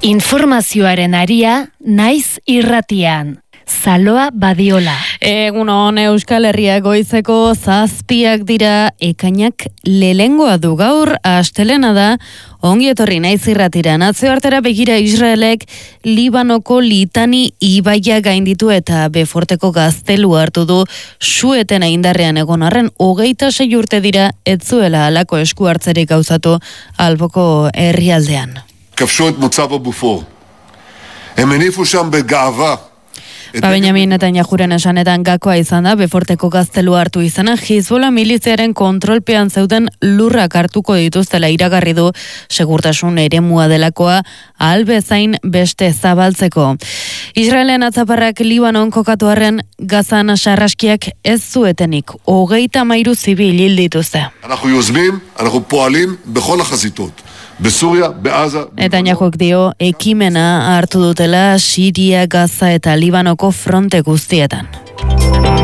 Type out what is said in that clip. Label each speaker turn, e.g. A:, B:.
A: Informazioaren aria naiz irratian. Saloa Badiola.
B: Egunon Euskal Herria goizeko 7 dira, ekainak lehengoa du gaur, astelena da, ongi etorri naiz irratira. Nazioartera begira Israelek Libanoko Litani ibaia gainditu eta Beforteko gaztelu hartu du sueten indarrean egon arren 26 urte dira ez zuela halako esku hartzerik gauzatu alboko herrialdean.
C: כבשו את מוצב הבופור. הם הניפו שם בגאווה.
B: Benjamin Netanyahuren esanetan gakoa izan da Beforteko gaztelu hartu izana, Hizbola miliziaren kontrolpean zeuden lurrak hartuko dituztela iragarri du, segurtasun eremua delakoa albezain beste zabaltzeko. Israelen atzaparrak Libanon kokatu arren Gazan sarraskiak ez zuetenik 33 zibil hil dituzte.
C: אנחנו יוזמים, אנחנו פועלים בכל החזיתות. בסוריה, בעזה.
B: Netanyahuk dio ekimena hartu dutela Siria, Gaza eta Libanoko fronte guztietan.